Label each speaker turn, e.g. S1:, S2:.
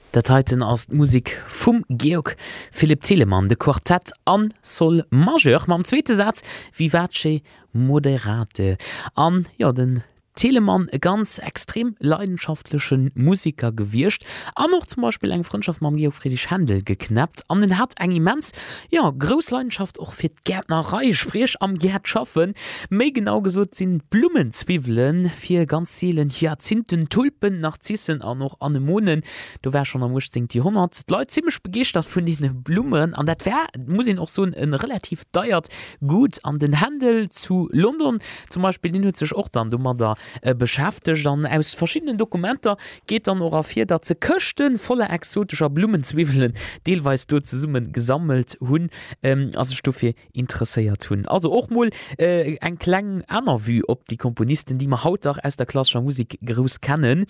S1: Dat heiten ass Musik vum Georg Philipp Telemann de Quartett an Sol Majeur mam zweete Satz Vivace Moderate an ja den Telemann e ganz extrem leidenschaftlichen Musiker gewircht an noch zum Beispiel eng Freundschaft mam Georg Friedrich Händel geknappt an den hat eng immens ja Großleidenschaft auch fir Gärtnerei sprich am Gerd schaffen méi genau gesot sinn Blumenzwiebeln fir ganz seelen Jahrzehnten Tulpen Narzissen an noch Anemonen du wär schon am 18. Jahrhundert Leute ziemlich begeert vun die Blumen an dat wär muss ich auch so ein relativ deiert gut an den Händel zu London zum Beispiel den hue sech auch dann du man da beschäftigt dann aus verschiedenen Dokumenten geht dann noch auf hier dat ze köchten voller exotischer Blumenzwiebeln deelweis du zu summen gesammelt hun also Stoffe interessiert hun also auch mal ein klang einer wie ob die Komponisten die man haut auch aus der klassischer Musik groß kennen